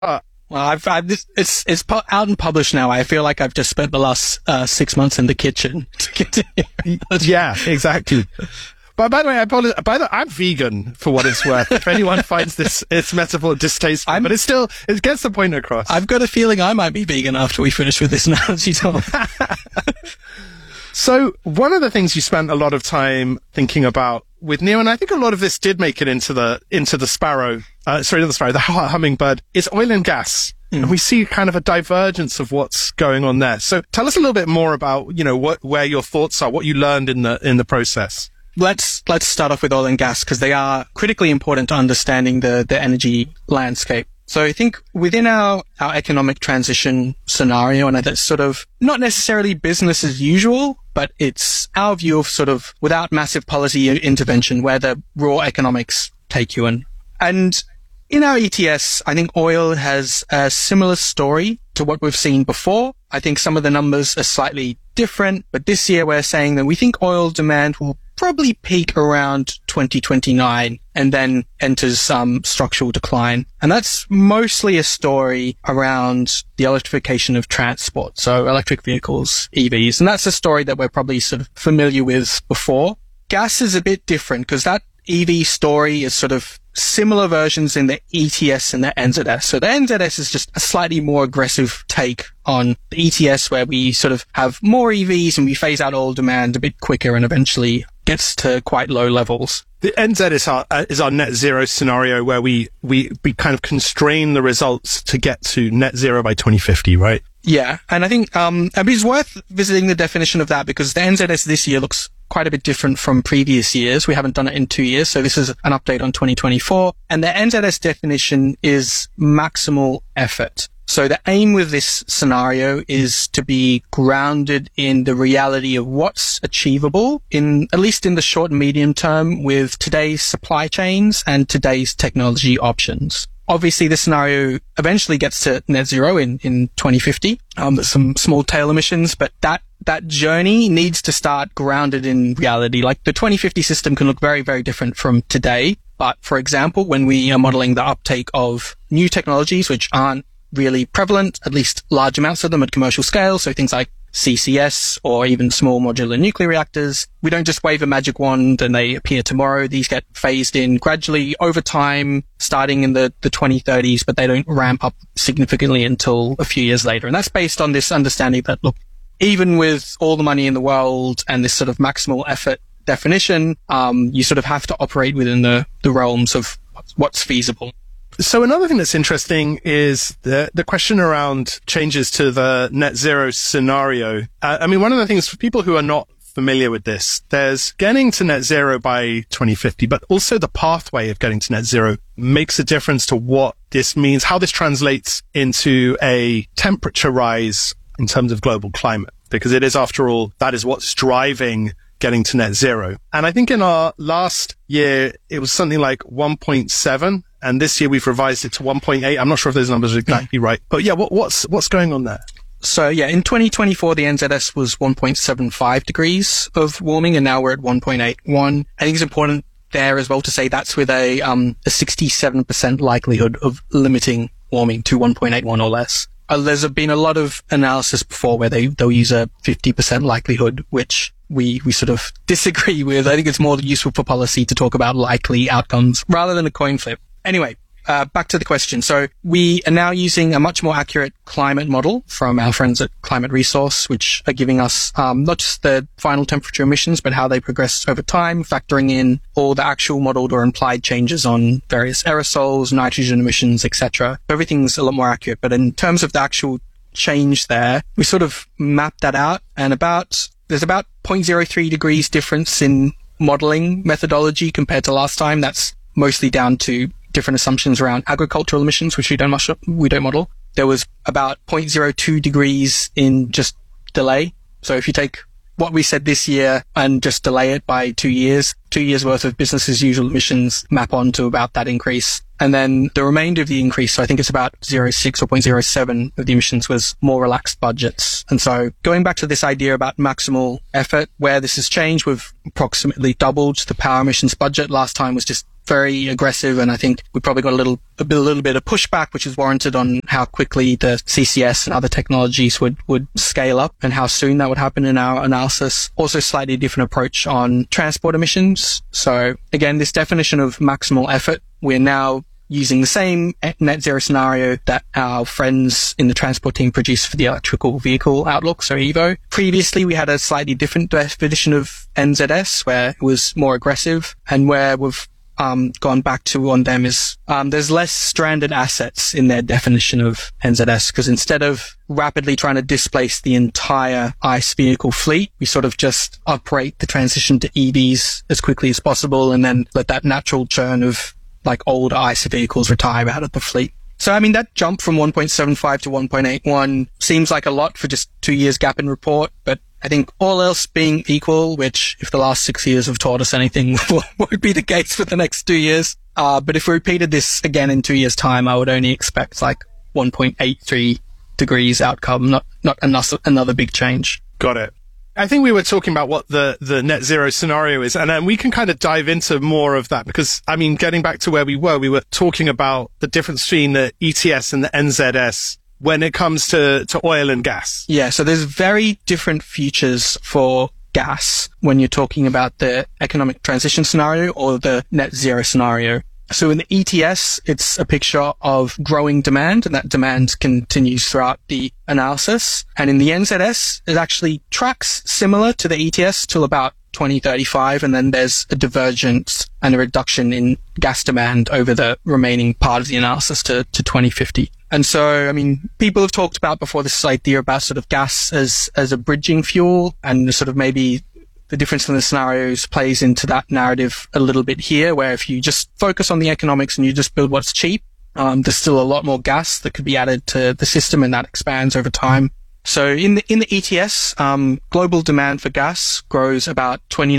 Well, out and published now. I feel like I've just spent the last 6 months in the kitchen to continue. Yeah, exactly. But by the way, I apologize. I'm vegan for what it's worth. If anyone finds this metaphor distasteful, but it gets the point across. I've got a feeling I might be vegan after we finish with this analogy, Tom. So one of the things you spent a lot of time thinking about with Neo, and I think a lot of this did make it into the hummingbird, is oil and gas. And we see kind of a divergence of what's going on there. So tell us a little bit more about, where your thoughts are, what you learned in the process. Let's start off with oil and gas, because they are critically important to understanding the energy landscape. So I think within our economic transition scenario, and that's sort of not necessarily business as usual, but it's our view of sort of without massive policy intervention, where the raw economics take you in. And in our ETS, I think oil has a similar story to what we've seen before. I think some of the numbers are slightly different, but this year we're saying that we think oil demand will probably peak around 2029 and then enters some structural decline. And that's mostly a story around the electrification of transport, so electric vehicles, EVs. And that's a story that we're probably sort of familiar with before. Gas is a bit different because that EV story is sort of similar versions in the ETS and the NZS. So the NZS is just a slightly more aggressive take on the ETS, where we sort of have more EVs and we phase out oil demand a bit quicker and eventually gets to quite low levels. The NZ is our net zero scenario, where we kind of constrain the results to get to net zero by 2050, right? Yeah. And I think it's worth visiting the definition of that, because the NZS this year looks quite a bit different from previous years. We haven't done it in 2 years, so this is an update on 2024. And the NZS definition is maximal effort. So the aim with this scenario is to be grounded in the reality of what's achievable at least in the short and medium term with today's supply chains and today's technology options. Obviously, the scenario eventually gets to net zero in 2050. There's some small tail emissions, but that journey needs to start grounded in reality. Like the 2050 system can look very, very different from today. But for example, when we are modeling the uptake of new technologies, which aren't really prevalent, at least large amounts of them at commercial scale, so things like CCS or even small modular nuclear reactors, we don't just wave a magic wand and they appear tomorrow. These get phased in gradually over time, starting in the 2030s, but they don't ramp up significantly until a few years later. And that's based on this understanding that, look, even with all the money in the world and this sort of maximal effort definition, you sort of have to operate within the realms of what's feasible. So another thing that's interesting is the question around changes to the net zero scenario. One of the things for people who are not familiar with this, there's getting to net zero by 2050, but also the pathway of getting to net zero makes a difference to what this means, how this translates into a temperature rise in terms of global climate, because it is, after all, that is what's driving getting to net zero. And I think in our last year, it was something like 1.7. And this year we've revised it to 1.8. I'm not sure if those numbers are exactly right. But yeah, what's going on there? So yeah, in 2024, the NZS was 1.75 degrees of warming, and now we're at 1.81. I think it's important there as well to say that's with a 67% likelihood of limiting warming to 1.81 or less. There's been a lot of analysis before where they'll use a 50% likelihood, which we sort of disagree with. I think it's more useful for policy to talk about likely outcomes rather than a coin flip. Anyway, back to the question. So we are now using a much more accurate climate model from our friends at Climate Resource, which are giving us not just the final temperature emissions, but how they progress over time, factoring in all the actual modeled or implied changes on various aerosols, nitrogen emissions, etc. Everything's a lot more accurate. But in terms of the actual change there, we sort of mapped that out, and there's about 0.03 degrees difference in modeling methodology compared to last time. That's mostly down to different assumptions around agricultural emissions, which we don't model. There was about 0.02 degrees in just delay. So if you take what we said this year and just delay it by 2 years, 2 years worth of business as usual emissions map onto about that increase. And then the remainder of the increase, so I think it's about 0.06 or 0.07 of the emissions, was more relaxed budgets. And so going back to this idea about maximal effort, where this has changed, we've approximately doubled the power emissions budget. Last time was just very aggressive, and I think we probably got a little bit of pushback, which is warranted on how quickly the CCS and other technologies would scale up and how soon that would happen in our analysis. Also, slightly different approach on transport emissions. So again, this definition of maximal effort, we're now using the same net zero scenario that our friends in the transport team produced for the electrical vehicle outlook, so EVO. Previously, we had a slightly different definition of NZS, where it was more aggressive, and where we've gone back to on them is there's less stranded assets in their definition of NZS, because instead of rapidly trying to displace the entire ICE vehicle fleet, we sort of just operate the transition to EVs as quickly as possible and then let that natural churn of like old ICE vehicles retire out of the fleet. So, I mean, that jump from 1.75 to 1.81 seems like a lot for just 2 years gap in report, but I think all else being equal, which if the last 6 years have taught us anything, won't be the case for the next 2 years. But if we repeated this again in 2 years' time, I would only expect like 1.83 degrees outcome, not another big change. Got it. I think we were talking about what the net zero scenario is, and then we can kind of dive into more of that because, I mean, getting back to where we were talking about the difference between the ETS and the NZS when it comes to oil and gas. Yeah, so there's very different futures for gas when you're talking about the economic transition scenario or the net zero scenario. So in the ETS, it's a picture of growing demand, and that demand continues throughout the analysis. And in the NZS, it actually tracks similar to the ETS till about 2035, and then there's a divergence and a reduction in gas demand over the remaining part of the analysis to 2050. And so, I mean, people have talked about before this idea about sort of gas as a bridging fuel, and sort of maybe the difference in the scenarios plays into that narrative a little bit here, where if you just focus on the economics and you just build what's cheap, there's still a lot more gas that could be added to the system, and that expands over time. So in the ETS, global demand for gas grows about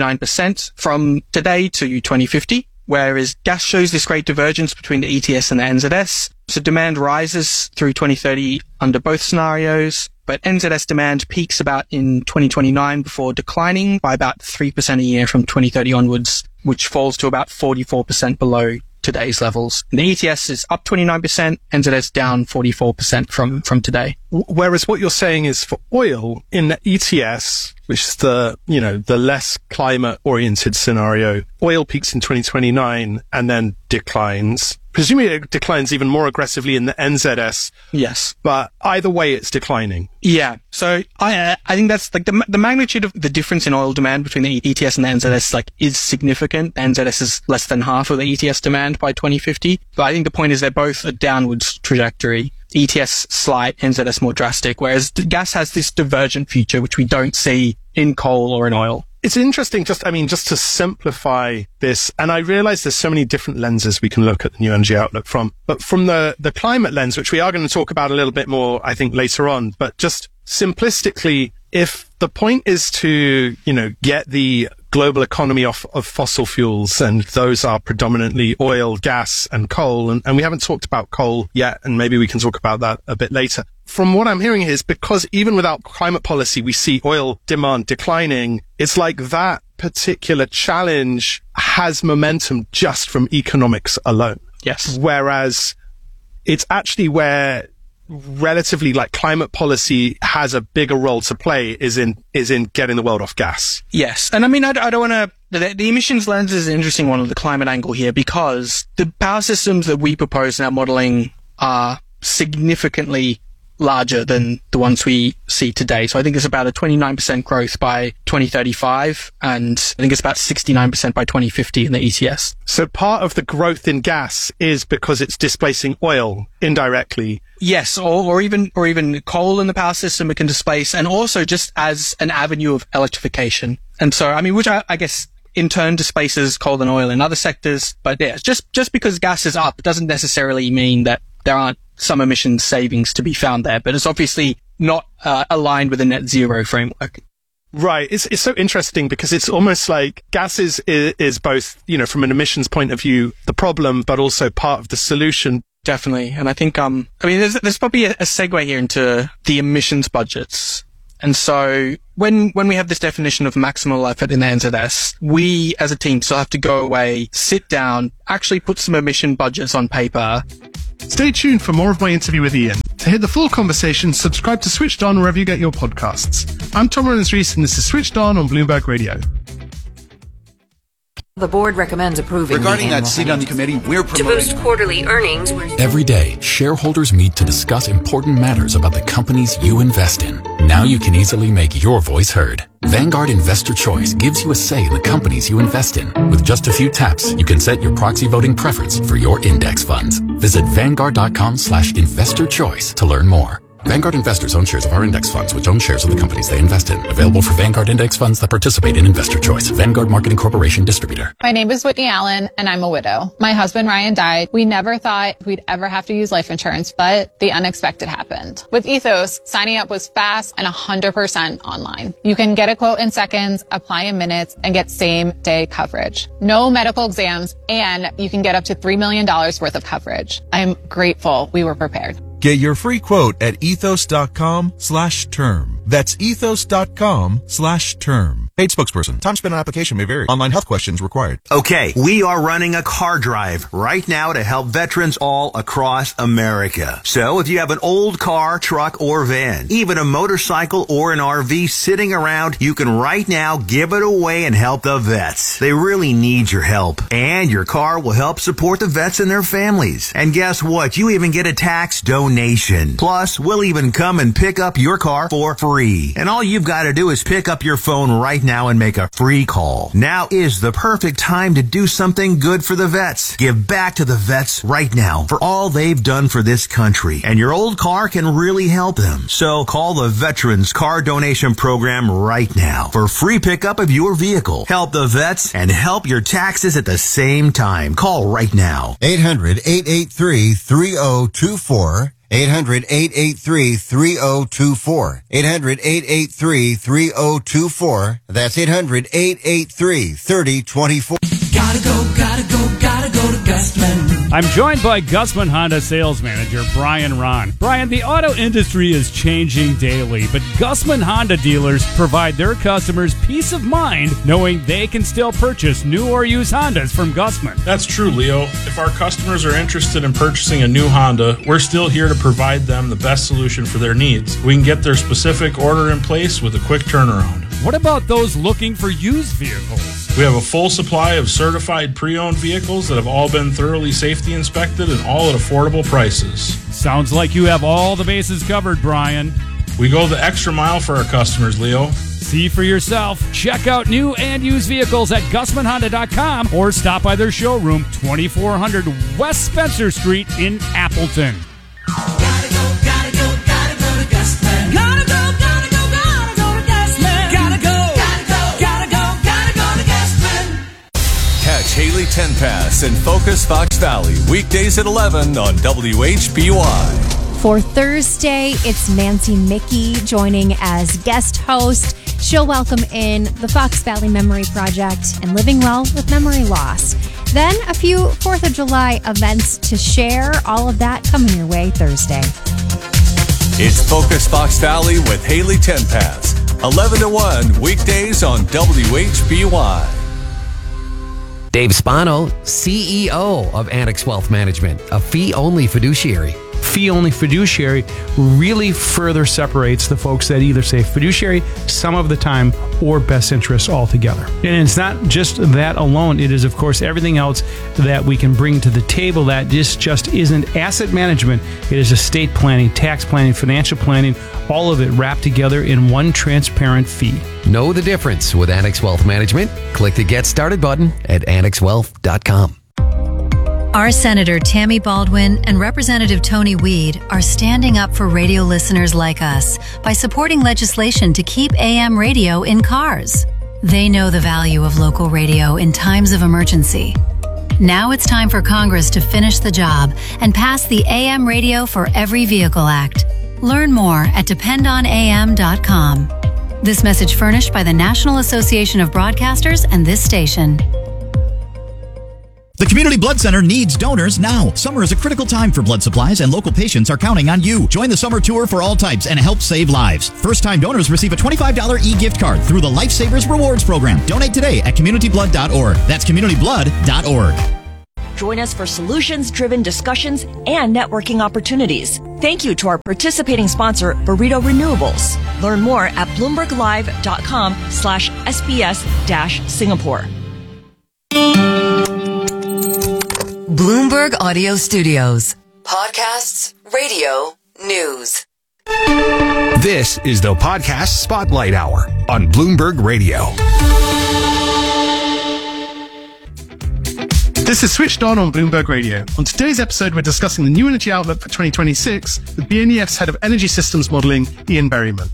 29% from today to 2050, whereas gas shows this great divergence between the ETS and the NZS. So demand rises through 2030 under both scenarios, but NZS demand peaks about in 2029 before declining by about 3% a year from 2030 onwards, which falls to about 44% below today's levels. And the ETS is up 29%, NZS down 44% from today. Whereas what you're saying is for oil in the ETS, which is the less climate oriented scenario, oil peaks in 2029 and then declines. Presumably it declines even more aggressively in the NZS. Yes. But either way, it's declining. Yeah. So I think that's like the magnitude of the difference in oil demand between the ETS and the NZS is significant. The NZS is less than half of the ETS demand by 2050. But I think the point is they're both a downwards trajectory. ETS slight, NZS more drastic, whereas gas has this divergent future, which we don't see in coal or in oil. It's interesting, just to simplify this, and I realize there's so many different lenses we can look at the New Energy Outlook from, but from the climate lens, which we are going to talk about a little bit more, I think, later on, but just simplistically, if the point is to, get the global economy off of fossil fuels, and those are predominantly oil, gas, and coal, and we haven't talked about coal yet, and maybe we can talk about that a bit later. From what I'm hearing is because even without climate policy, we see oil demand declining. It's like that particular challenge has momentum just from economics alone. Yes. Whereas it's actually where relatively climate policy has a bigger role to play is in getting the world off gas. Yes. And I mean, I don't want to, the emissions lens is an interesting one of the climate angle here, because the power systems that we propose in our modeling are significantly larger than the ones we see today. So I think it's about a 29% growth by 2035, and I think it's about 69% by 2050 in the ETS. So part of the growth in gas is because it's displacing oil indirectly. Yes, or even coal in the power system it can displace, and also just as an avenue of electrification. And so, I mean, which I guess in turn displaces coal and oil in other sectors. But yeah, just because gas is up doesn't necessarily mean that there aren't some emissions savings to be found there, but it's obviously not aligned with a net zero framework. Right. It's so interesting because it's almost like gas is both, from an emissions point of view, the problem, but also part of the solution. Definitely. And I think, there's probably a segue here into the emissions budgets. And so when we have this definition of maximal effort in the NZS, we as a team still have to go away, sit down, actually put some emission budgets on paper. Stay tuned for more of my interview with Ian. To hear the full conversation, subscribe to Switched On wherever you get your podcasts. I'm Tom Rollins-Rees, and this is Switched On Bloomberg Radio. The board recommends approving. Regarding that seat on the committee, we're promoting. To boost quarterly earnings. Every day, shareholders meet to discuss important matters about the companies you invest in. Now you can easily make your voice heard. Vanguard Investor Choice gives you a say in the companies you invest in. With just a few taps, you can set your proxy voting preference for your index funds. Visit Vanguard.com/investor-choice to learn more. Vanguard investors own shares of our index funds, which own shares of the companies they invest in. Available for Vanguard index funds that participate in Investor Choice. Vanguard Marketing Corporation distributor. My name is Whitney Allen, and I'm a widow. My husband, Ryan, died. We never thought we'd ever have to use life insurance, but the unexpected happened. With Ethos, signing up was fast and 100% online. You can get a quote in seconds, apply in minutes, and get same-day coverage. No medical exams, and you can get up to $3 million worth of coverage. I'm grateful we were prepared. Get your free quote at ethos.com/term. That's ethos.com/term. Paid spokesperson. Time spent on application may vary. Online health questions required. Okay, we are running a car drive right now to help veterans all across America. So if you have an old car, truck, or van, even a motorcycle or an RV sitting around, you can right now give it away and help the vets. They really need your help. And your car will help support the vets and their families. And guess what? You even get a tax donation. Plus, we'll even come and pick up your car for free. And all you've got to do is pick up your phone right now and make a free call. Now is the perfect time to do something good for the vets. Give back to the vets right now for all they've done for this country. And your old car can really help them. So call the Veterans Car Donation Program right now for free pickup of your vehicle. Help the vets and help your taxes at the same time. Call right now. 800-883-3024. 800-883-3024. 800-883-3024. That's 800-883-3024. Gotta go to Gustman. I'm joined by Gustman Honda sales manager Brian Ron. Brian, the auto industry is changing daily, but Gustman Honda dealers provide their customers peace of mind knowing they can still purchase new or used Hondas from Gustman. That's true, Leo. If our customers are interested in purchasing a new Honda, we're still here to provide them the best solution for their needs. We can get their specific order in place with a quick turnaround. What about those looking for used vehicles? We have a full supply of certified pre-owned vehicles that have all been thoroughly safety inspected and all at affordable prices. Sounds like you have all the bases covered, Brian. We go the extra mile for our customers, Leo. See for yourself. Check out new and used vehicles at GustmanHonda.com or stop by their showroom, 2400 West Spencer Street in Appleton. Gotta go to Gustman. Gotta go to Gustman. Gotta go to Gustman. Catch Haley Tenpass and Focus Fox Valley weekdays at 11 on WHBY. For Thursday, it's Nancy Mickey joining as guest host. She'll welcome in the Fox Valley Memory Project and Living Well with Memory Loss. Then a few 4th of July events to share. All of that coming your way Thursday. It's Focus Fox Valley with Haley Tenpass, 11 to 1 weekdays on WHBY. Dave Spano, CEO of Annex Wealth Management, a fee-only fiduciary. Fee-only fiduciary really further separates the folks that either say fiduciary some of the time or best interests altogether. And it's not just that alone. It is, of course, everything else that we can bring to the table that just isn't asset management. It is estate planning, tax planning, financial planning, all of it wrapped together in one transparent fee. Know the difference with Annex Wealth Management? Click the Get Started button at annexwealth.com. Our Senator Tammy Baldwin and Representative Tony Weed are standing up for radio listeners like us by supporting legislation to keep AM radio in cars. They know the value of local radio in times of emergency. Now it's time for Congress to finish the job and pass the AM Radio for Every Vehicle Act. Learn more at dependonam.com. This message furnished by the National Association of Broadcasters and this station. The Community Blood Center needs donors now. Summer is a critical time for blood supplies, and local patients are counting on you. Join the summer tour for all types and help save lives. First-time donors receive a $25 e-gift card through the Lifesavers Rewards Program. Donate today at communityblood.org. That's communityblood.org. Join us for solutions-driven discussions and networking opportunities. Thank you to our participating sponsor, Burrito Renewables. Learn more at bloomberglive.com/SBS-Singapore. Bloomberg Audio Studios. Podcasts, radio, news. This is the Podcast Spotlight Hour on Bloomberg Radio. This is Switched On Bloomberg Radio. On today's episode, we're discussing the new energy outlook for 2026 with BNEF's head of energy systems modeling, Ian Berryman.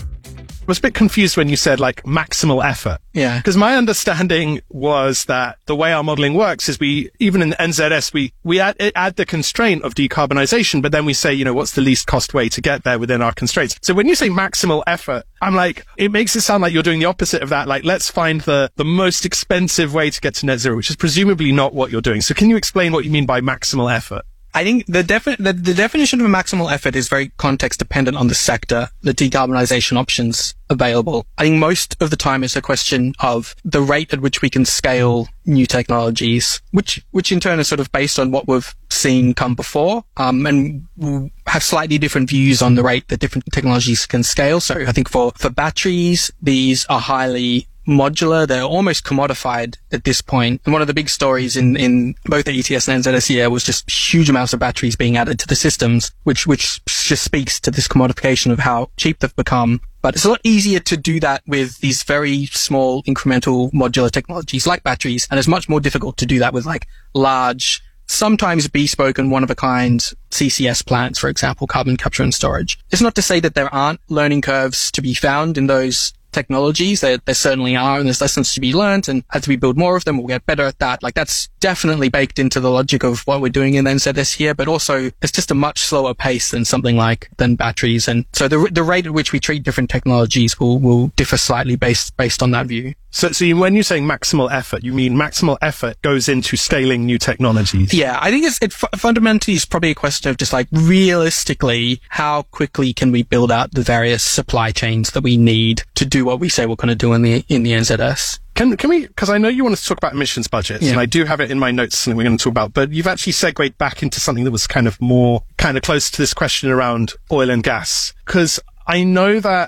I was a bit confused when you said, like, maximal effort. Yeah. Because my understanding was that the way our modeling works is even in the NZS, we add the constraint of decarbonization, but then we say, what's the least cost way to get there within our constraints. So when you say maximal effort, I'm like, it makes it sound like you're doing the opposite of that. Like, let's find the most expensive way to get to net zero, which is presumably not what you're doing. So can you explain what you mean by maximal effort? I think the definition of a maximal effort is very context dependent on the sector, the decarbonization options available. I think most of the time it's a question of the rate at which we can scale new technologies, which in turn is sort of based on what we've seen come before, and we'll have slightly different views on the rate that different technologies can scale. So I think for batteries, these are highly modular. They're almost commodified at this point. And one of the big stories in both the ETS and NZS year was just huge amounts of batteries being added to the systems, which just speaks to this commodification of how cheap they've become. But it's a lot easier to do that with these very small incremental modular technologies like batteries. And it's much more difficult to do that with like large, sometimes bespoke and one-of-a-kind CCS plants, for example, carbon capture and storage. It's not to say that there aren't learning curves to be found in those technologies. There certainly are, and there's lessons to be learned, and as we build more of them, we'll get better at that. Like, that's definitely baked into the logic of what we're doing in NZS here, but also it's just a much slower pace than than batteries. And so the rate at which we treat different technologies will differ slightly based on that view. So when you're saying maximal effort, you mean maximal effort goes into scaling new technologies? Yeah, I think it fundamentally is probably a question of just like realistically, how quickly can we build out the various supply chains that we need to do what we say we're going to do in the NZS. Can we, because I know you want to talk about emissions budgets, and I do have it in my notes, something we're going to talk about, but you've actually segued back into something that was kind of close to this question around oil and gas. Because I know that,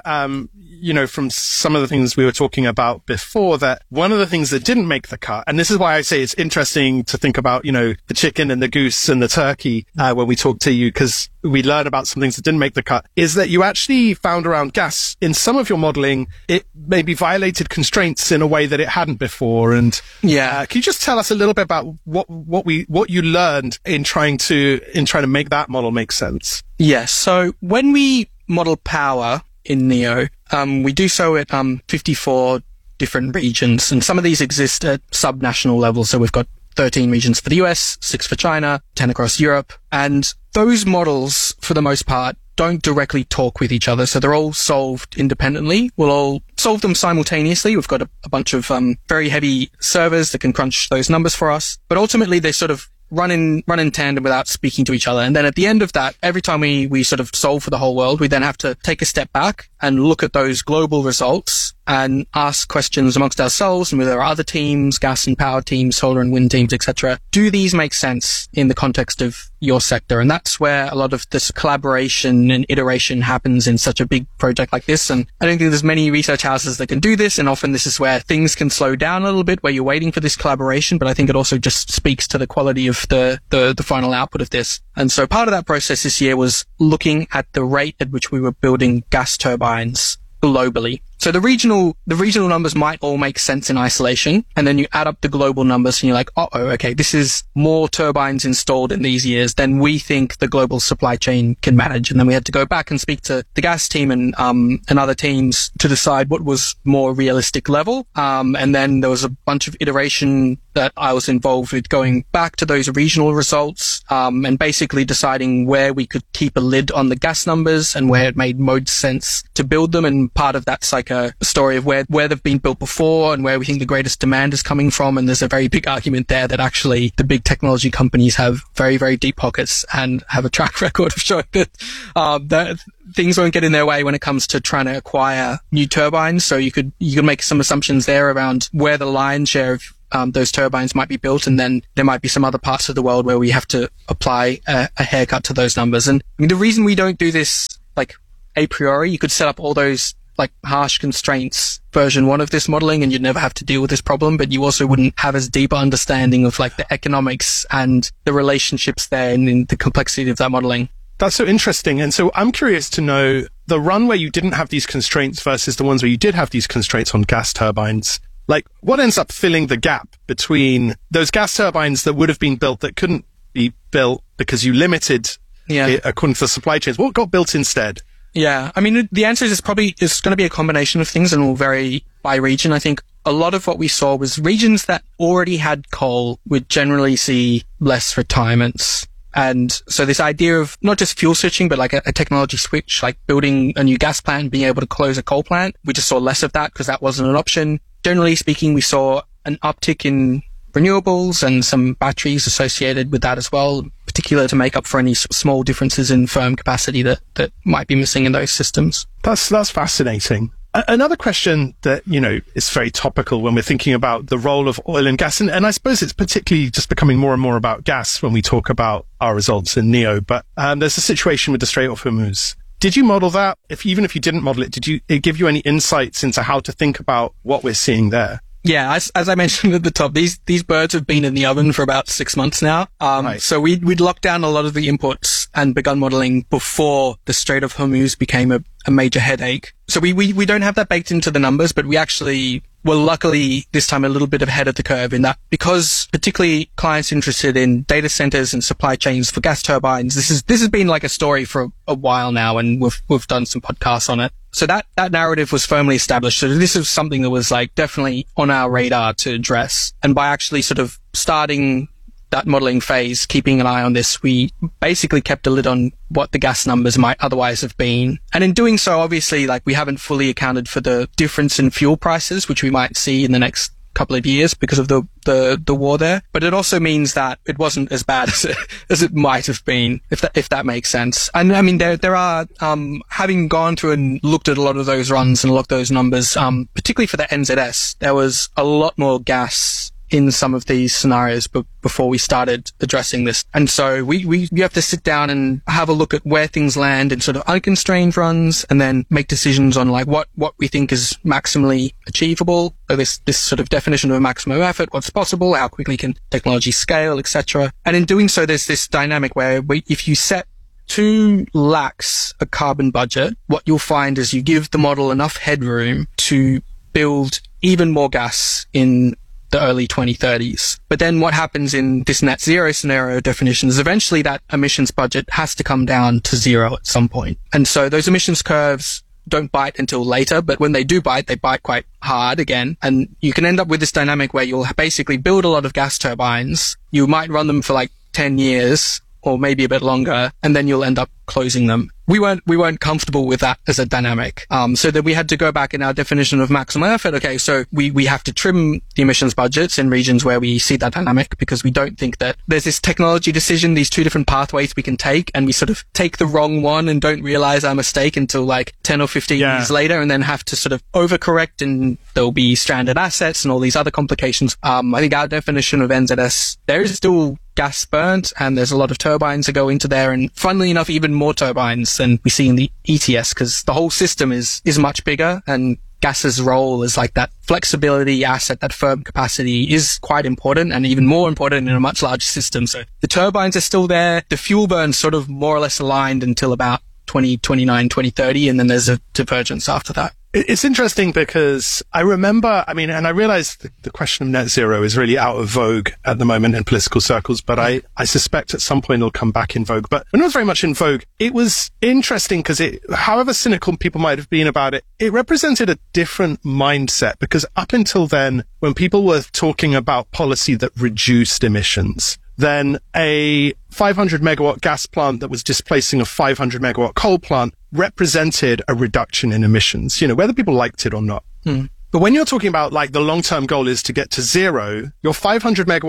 from some of the things we were talking about before, that one of the things that didn't make the cut, and this is why I say it's interesting to think about, the chicken and the goose and the turkey, when we talk to you, because we learn about some things that didn't make the cut, is that you actually found around gas, in some of your modeling, it maybe violated constraints in a way that it hadn't before. And can you just tell us a little bit about what you learned in trying to make that model make sense? Yes. So when we model power in NEO, we do so at 54 different regions, and some of these exist at subnational levels. So we've got 13 regions for the US, 6 for China, 10 across Europe, and those models, for the most part, don't directly talk with each other. So they're all solved independently. We'll all solve them simultaneously. We've got a bunch of very heavy servers that can crunch those numbers for us, but ultimately they sort of run in tandem without speaking to each other. And then at the end of that, every time we sort of solve for the whole world, we then have to take a step back and look at those global results and ask questions amongst ourselves and with our other teams, gas and power teams, solar and wind teams, etc. Do these make sense in the context of your sector? And that's where a lot of this collaboration and iteration happens in such a big project like this. And I don't think there's many research houses that can do this. And often this is where things can slow down a little bit, where you're waiting for this collaboration. But I think it also just speaks to the quality of the final output of this. And so part of that process this year was looking at the rate at which we were building gas turbines globally. So the regional numbers might all make sense in isolation, and then you add up the global numbers and you're like, okay, this is more turbines installed in these years than we think the global supply chain can manage. And then we had to go back and speak to the gas team and other teams to decide what was more realistic level. And then there was a bunch of iteration that I was involved with, going back to those regional results, and basically deciding where we could keep a lid on the gas numbers and where it made most sense to build them. And part of that's like a story of where they've been built before and where we think the greatest demand is coming from. And there's a very big argument there that actually the big technology companies have very, very deep pockets and have a track record of showing that things won't get in their way when it comes to trying to acquire new turbines. So you could make some assumptions there around where the lion's share of those turbines might be built, and then there might be some other parts of the world where we have to apply a haircut to those numbers. And I mean, the reason we don't do this like a priori, you could set up all those like harsh constraints version 1 of this modeling and you'd never have to deal with this problem, but you also wouldn't have as deep understanding of like the economics and the relationships there and in the complexity of that modeling. That's so interesting. And so I'm curious to know the run where you didn't have these constraints versus the ones where you did have these constraints on gas turbines. Like, what ends up filling the gap between those gas turbines that would have been built that couldn't be built because you limited it according to the supply chains? What got built instead? Yeah, I mean, the answer is it's going to be a combination of things and will vary by region. I think a lot of what we saw was regions that already had coal would generally see less retirements. And so this idea of not just fuel switching, but like a technology switch, like building a new gas plant, being able to close a coal plant, we just saw less of that because that wasn't an option. Generally speaking, we saw an uptick in renewables and some batteries associated with that as well, particularly to make up for any small differences in firm capacity that might be missing in those systems. That's fascinating. Another question that, is very topical when we're thinking about the role of oil and gas, and I suppose it's particularly just becoming more and more about gas when we talk about our results in NEO, but there's a situation with the Strait of Hormuz. Did you model that? Even if you didn't model it, did it give you any insights into how to think about what we're seeing there? Yeah, as I mentioned at the top, these birds have been in the oven for about 6 months now. Right. So we'd locked down a lot of the inputs and begun modeling before the Strait of Hormuz became a major headache. So we don't have that baked into the numbers, but we actually were luckily this time a little bit ahead of the curve in that, because particularly clients interested in data centers and supply chains for gas turbines, this has been like a story for a while now, and we've done some podcasts on it. So that narrative was firmly established. So this is something that was like definitely on our radar to address. And by actually sort of starting that modeling phase, keeping an eye on this, we basically kept a lid on what the gas numbers might otherwise have been. And in doing so, obviously, like we haven't fully accounted for the difference in fuel prices, which we might see in the next couple of years because of the war there. But it also means that it wasn't as bad as it might have been, if that makes sense. And I mean, there are, having gone through and looked at a lot of those runs and looked at those numbers, particularly for the NZS, there was a lot more gas in some of these scenarios before we started addressing this. And so we have to sit down and have a look at where things land in sort of unconstrained runs and then make decisions on like what we think is maximally achievable. So this sort of definition of a maximum effort, what's possible, how quickly can technology scale, etc. And in doing so, there's this dynamic where if you set too lax a carbon budget, what you'll find is you give the model enough headroom to build even more gas in the early 2030s. But then what happens in this net zero scenario definition is eventually that emissions budget has to come down to zero at some point. And so those emissions curves don't bite until later, but when they do bite, they bite quite hard again. And you can end up with this dynamic where you'll basically build a lot of gas turbines. You might run them for like 10 years or maybe a bit longer, and then you'll end up closing them. We weren't comfortable with that as a dynamic. So that we had to go back in our definition of maximum effort. Okay, so we have to trim the emissions budgets in regions where we see that dynamic, because we don't think that there's this technology decision, these two different pathways we can take, and we sort of take the wrong one and don't realize our mistake until like 10 or 15 years later, and then have to sort of overcorrect, and there'll be stranded assets and all these other complications. I think our definition of NZS, there is still gas burnt, and there's a lot of turbines that go into there, and funnily enough, even more turbines than we see in the ETS, because the whole system is much bigger, and gas's role as like that flexibility asset, that firm capacity, is quite important, and even more important in a much larger system. So the turbines are still there, the fuel burn's sort of more or less aligned until about 2029, 2030, and then there's a divergence after that. It's interesting because I remember, and I realize the question of net zero is really out of vogue at the moment in political circles, but I suspect at some point it'll come back in vogue. But when it was very much in vogue, it was interesting because however cynical people might have been about it, it represented a different mindset, because up until then, when people were talking about policy that reduced emissions, then a 500 megawatt gas plant that was displacing a 500 megawatt coal plant represented a reduction in emissions, whether people liked it or not. But when you're talking about like the long-term goal is to get to zero, your 500 megawatt